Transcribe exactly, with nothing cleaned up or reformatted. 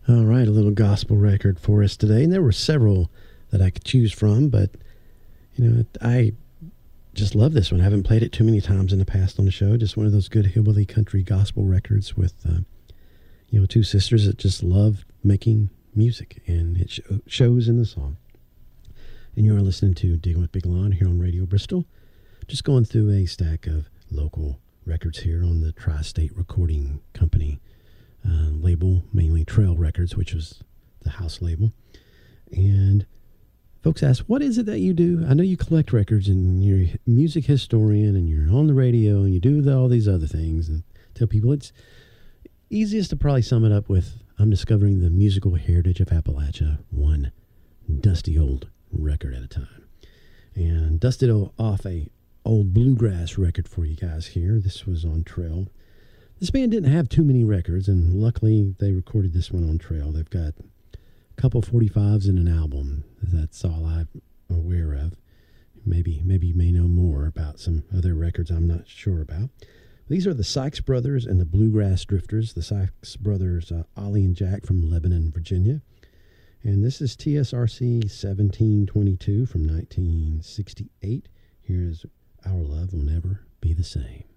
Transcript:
All right, a little gospel record for us today. And there were several that I could choose from, but, you know, I just love this one. I haven't played it too many times in the past on the show. Just one of those good hillbilly country gospel records with, uh, you know, two sisters that just love making music, and it sh- shows in the song. And you are listening to Digging with Big Lon here on Radio Bristol. Just going through a stack of local records here on the Tri-State Recording Company uh, label, mainly Trail Records, which was the house label. And folks ask, what is it that you do? I know you collect records and you're a music historian and you're on the radio and you do the, all these other things, and tell people it's easiest to probably sum it up with, I'm discovering the musical heritage of Appalachia, one dusty old record at a time. And dusted off a old bluegrass record for you guys here. This was on Trail. This band didn't have too many records, and luckily they recorded this one on Trail. They've got a couple forty-fives and an album. That's all I'm aware of. Maybe maybe you may know more about some other records I'm not sure about. These are the Sykes Brothers and the Bluegrass Drifters. The Sykes Brothers, uh, Ollie and Jack from Lebanon, Virginia. And this is T S R C seventeen twenty-two from nineteen sixty-eight. Here is Our Love Will Never Be the Same.